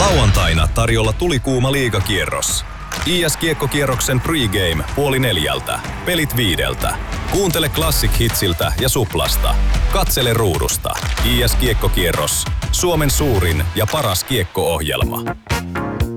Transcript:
Lauantaina tarjolla tulikuuma liigakierros. IS Kiekkokierroksen pregame 3:30. Pelit 5:00. Kuuntele Classic Hitsiltä ja Suplasta. Katsele ruudusta. IS Kiekkokierros. Suomen suurin ja paras kiekko-ohjelma.